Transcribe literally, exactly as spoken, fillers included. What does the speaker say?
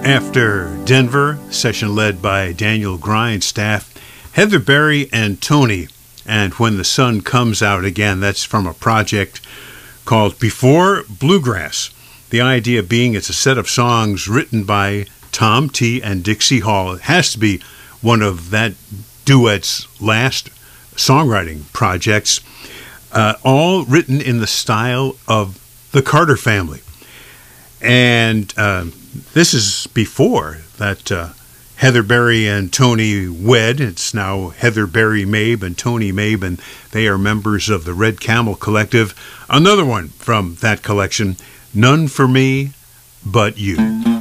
After Denver, session led by Daniel Grindstaff, Heather Berry and Tony, and When the Sun Comes Out Again. That's from a project called Before Bluegrass. The idea being it's a set of songs written by Tom T. and Dixie Hall. It has to be one of that duet's last songwriting projects, uh, all written in the style of the Carter Family. And uh, this is before that uh, Heather Berry and Tony wed. It's now Heather Berry Mabe and Tony Mabe, and they are members of the Red Camel Collective. Another one from that collection, None for Me But You.